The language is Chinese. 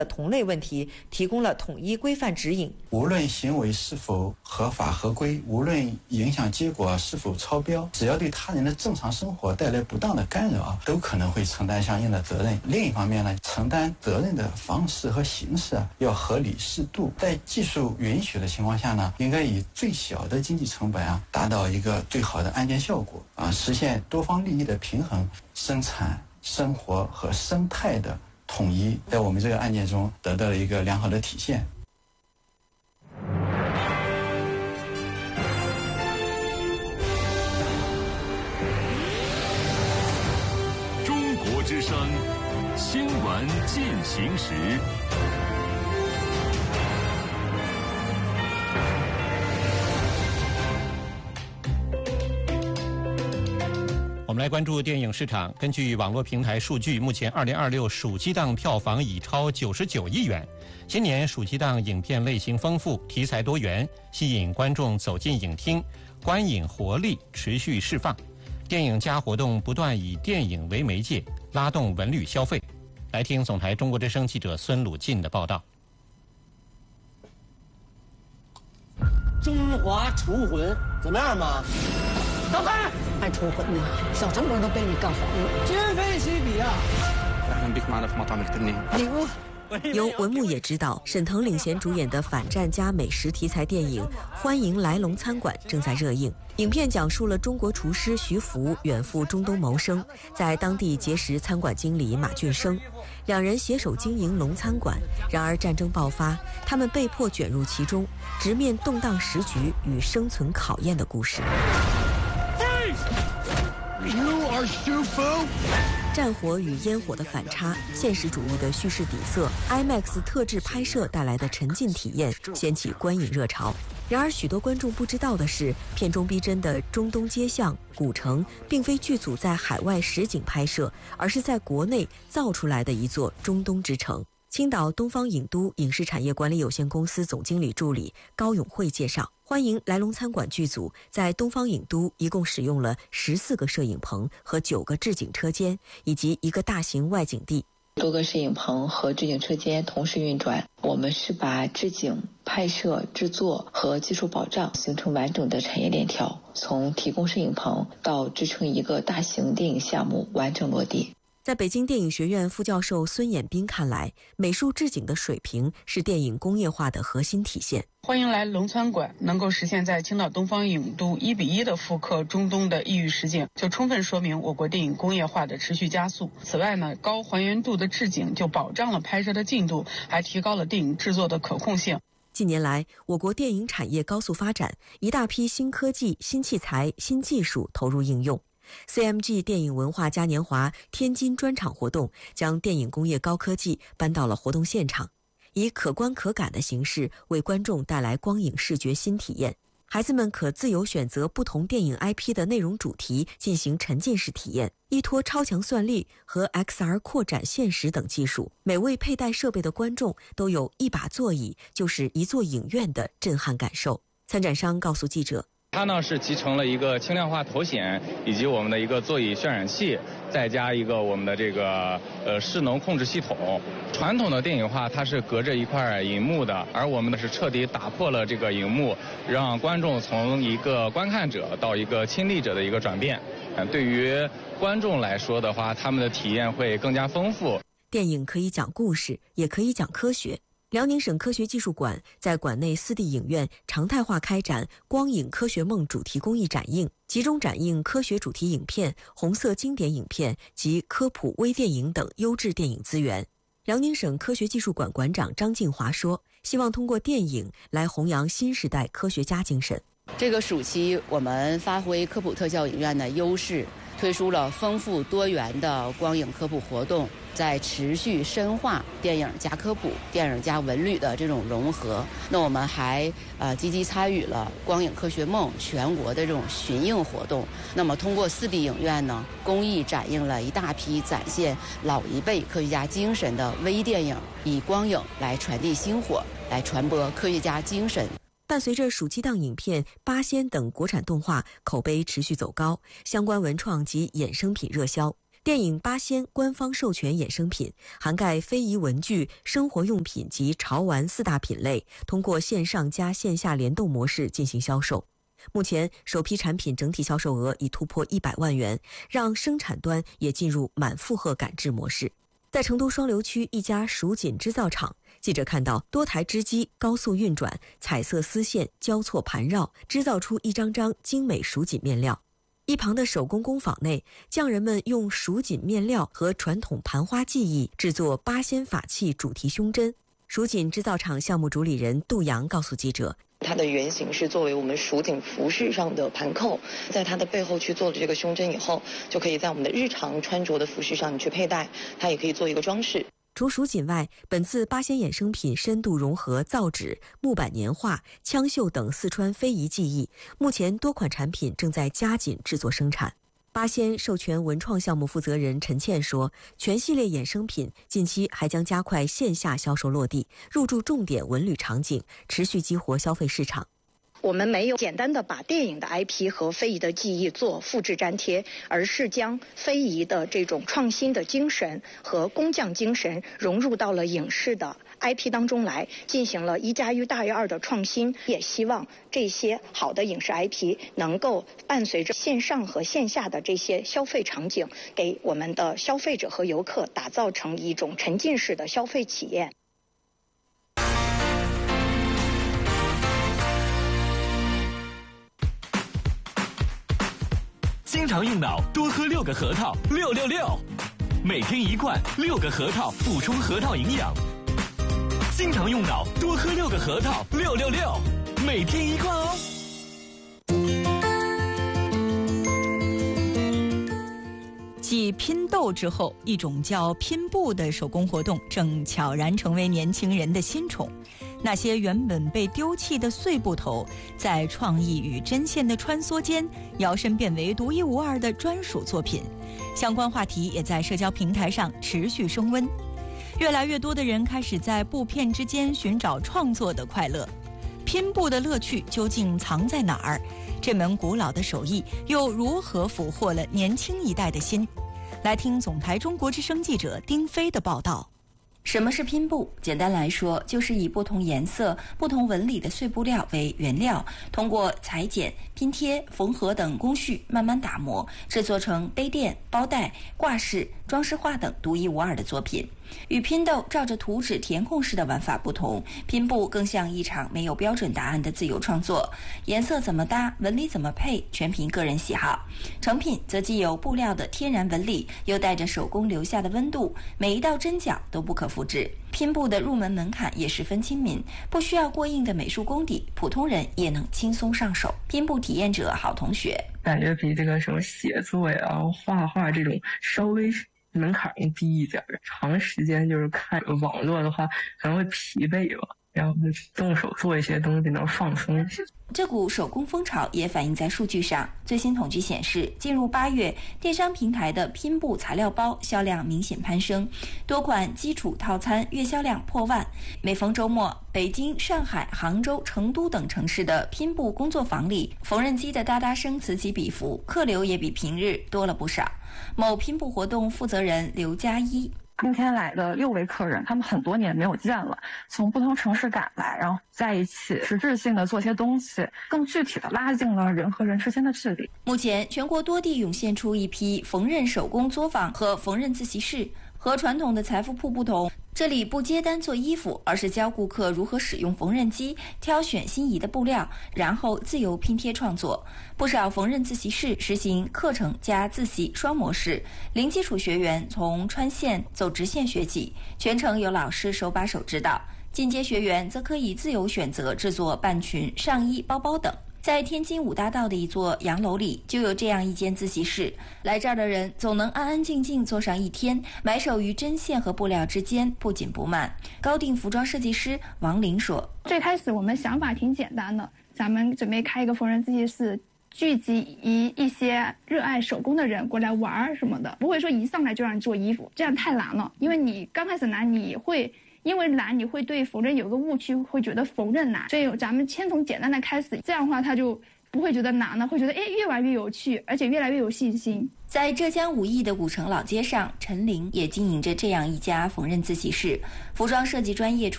同类问题提供了统一规范指引。 无论行为是否合法合规，无论影响结果是否超标，只要对他人的正常生活带来不当的干扰，都可能会承担相应的责任。另一方面呢，承担责任的方式和形式要合理适度，在技术允许的情况下呢，应该以最小的经济成本达到一个最好的案件效果实现多方利益的平衡，生产、生活和生态的统一，在我们这个案件中得到了一个良好的体现。 中国之声新闻进行时。 我们来关注电影市场。根据网络平台数据，目前2026暑期档票房已超99亿元。今年暑期档影片类型丰富，题材多元，吸引观众走进影厅，观影活力持续释放。电影加活动不断以电影为媒介，拉动文旅消费。来听总台中国之声记者孙鲁进的报道。 中华厨魂怎么样嘛？ 老开！还出魂呢，小城门都被你干黄了， 今非昔比啊！ 礼物。 由文牧野执导、沈腾领衔主演的反战加美食题材电影《欢迎来龙餐馆》正在热映。影片讲述了中国厨师徐福远赴中东谋生，在当地结识餐馆经理马俊生，两人携手经营龙餐馆。然而战争爆发，他们被迫卷入其中，直面动荡时局与生存考验的故事。 You are Shufu。 战火与烟火的反差，现实主义的叙事底色 ，IMAX 特制拍摄带来的沉浸体验，掀起观影热潮。然而，许多观众不知道的是，片中逼真的中东街巷、古城，并非剧组在海外实景拍摄，而是在国内造出来的一座中东之城。青岛东方影都影视产业管理有限公司总经理助理高永慧介绍，欢迎来龙餐馆剧组在东方影都一共使用了14个摄影棚和9个置景车间，以及一个大型外景地。 多个摄影棚和置景车间同时运转，我们是把置景、拍摄、制作和技术保障形成完整的产业链条，从提供摄影棚到支撑一个大型电影项目完整落地。 在北京电影学院副教授孙衍斌看来，美术置景的水平是电影工业化的核心体现。 欢迎来龙餐馆能够实现在青岛东方影都1:1的复刻中东的异域实景，就充分说明我国电影工业化的持续加速。此外呢，高还原度的置景就保障了拍摄的进度，还提高了电影制作的可控性。 近年来，我国电影产业高速发展，一大批新科技、新器材、新技术投入应用。CMG 电影文化嘉年华天津专场活动将电影工业高科技搬到了活动现场，以可观可感的形式为观众带来光影视觉新体验。孩子们可自由选择不同电影 IP 的内容主题进行沉浸式体验，依托超强算力和 XR 扩展现实等技术，每位佩戴设备的观众都有一把座椅就是一座影院的震撼感受。参展商告诉记者， 它呢是集成了一个轻量化头显，以及我们的一个座椅渲染器，再加一个我们的这个势能控制系统。传统的电影化它是隔着一块银幕的，而我们呢是彻底打破了这个银幕，让观众从一个观看者到一个亲历者的一个转变。对于观众来说的话，他们的体验会更加丰富。 电影可以讲故事，也可以讲科学。辽宁省科学技术馆在馆内4D 影院常态化开展光影科学梦主题公益展映，集中展映科学主题影片、红色经典影片及科普微电影等优质电影资源。辽宁省科学技术馆馆长张静华说，希望通过电影来弘扬新时代科学家精神。 这个暑期我们发挥科普特效影院的优势，推出了丰富多元的光影科普活动，在持续深化电影加科普、电影加文旅的这种融合。那我们还积极参与了光影科学梦全国的这种巡映活动。那么通过4D 影院呢，公益展映了一大批展现老一辈科学家精神的微电影，以光影来传递星火，来传播科学家精神。 伴随着暑期档影片《八仙》等国产动画口碑持续走高，相关文创及衍生品热销。 电影《八仙》官方授权衍生品，涵盖非遗文具、生活用品及潮玩4大品类，通过线上加线下联动模式进行销售。目前，首批产品整体销售额已突破100万元，让生产端也进入满负荷赶制模式。在成都双流区一家蜀锦织造厂，记者看到多台织机高速运转，彩色丝线交错盘绕，织造出一张张精美蜀锦面料。一旁的手工工坊内，匠人们用蜀锦面料和传统盘花技艺制作八仙法器主题胸针。蜀锦织造厂项目主理人杜阳告诉记者， 它的原型是作为我们蜀锦服饰上的盘扣，在它的背后去做了这个胸针以后，就可以在我们的日常穿着的服饰上你去佩戴，它也可以做一个装饰。 除蜀锦外，本次八仙衍生品深度融合造纸、木板年画、枪绣等四川非遗技艺，目前多款产品正在加紧制作生产。八仙授权文创项目负责人陈倩说，全系列衍生品近期还将加快线下销售落地，入驻重点文旅场景，持续激活消费市场。 我们没有简单的把电影的 IP 和非遗的技艺做复制粘贴，而是将非遗的这种创新的精神和工匠精神融入到了影视的 IP 当中来，进行了1+1大于2的创新。也希望这些好的影视 IP 能够伴随着线上和线下的这些消费场景，给我们的消费者和游客打造成一种沉浸式的消费体验。 经常用脑，多喝6个核桃，666，每天1罐，6个核桃补充核桃营养。经常用脑，多喝6个核桃，666，每天1罐哦。 继拼豆之后，一种叫拼布的手工活动正悄然成为年轻人的新宠。那些原本被丢弃的碎布头，在创意与针线的穿梭间，摇身变为独一无二的专属作品。相关话题也在社交平台上持续升温。越来越多的人开始在布片之间寻找创作的快乐。拼布的乐趣究竟藏在哪儿？这门古老的手艺又如何俘获了年轻一代的心？来听总台中国之声记者丁飞的报道。 什么是拼布？简单来说，就是以不同颜色、不同纹理的碎布料为原料，通过裁剪、拼贴、缝合等工序慢慢打磨，制作成杯垫、包袋、挂饰、装饰画等独一无二的作品。与拼豆照着图纸填空式的玩法不同，拼布更像一场没有标准答案的自由创作，颜色怎么搭，纹理怎么配，全凭个人喜好。成品则既有布料的天然纹理，又带着手工留下的温度，每一道针脚都不可复制。拼布的入门门槛也十分亲民，不需要过硬的美术功底，普通人也能轻松上手。拼布体验者郝同学感觉比这个什么写作呀、画画这种稍微门槛更低一点，长时间就是看网络的话可能会疲惫吧，然后动手做一些东西能放松一些。 这股手工风潮也反映在数据上。最新统计显示，进入8月，电商平台的拼布材料包销量明显攀升，多款基础套餐月销量破万。每逢周末，北京、上海、杭州、成都等城市的拼布工作坊里，缝纫机的哒哒声此起彼伏，客流也比平日多了不少。某拼布活动负责人刘佳一。 今天来的6位客人，他们很多年没有见了，从不同城市赶来，然后在一起实质性的做些东西，更具体的拉近了人和人之间的距离。 目前全国多地涌现出一批缝纫手工作坊和缝纫自习室。和传统的财富铺不同，这里不接单做衣服，而是教顾客如何使用缝纫机，挑选心仪的布料，然后自由拼贴创作。不少缝纫自习室实行课程加自习双模式，零基础学员从穿线走直线学起，全程有老师手把手指导；进阶学员则可以自由选择制作半裙、上衣、包包等。在天津5大道的一座洋楼里，就有这样一间自习室。来这儿的人总能安安静静坐上一天，埋首于针线和布料之间，不紧不慢。高定服装设计师王玲说：“ 最开始我们想法挺简单的，咱们准备开一个缝纫自习室，聚集一些热爱手工的人过来玩什么的，不会说一上来就让你做衣服，这样太难了。因为你刚开始难，你会。”因为难，你会对缝纫有个误区，会觉得缝纫难，所以咱们先从简单的开始，这样的话它就不会觉得难了，会觉得越玩越有趣，而且越来越有信心。 在浙江武义的古城老街上，陈玲也经营着这样一家缝纫自习室，服装设计专业出